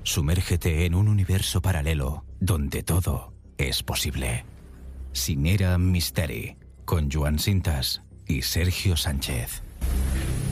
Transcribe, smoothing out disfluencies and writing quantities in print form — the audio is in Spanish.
Sumérgete en un universo paralelo donde todo es posible. Sin Era Misteri, con Joan Cintas y Sergio Sánchez.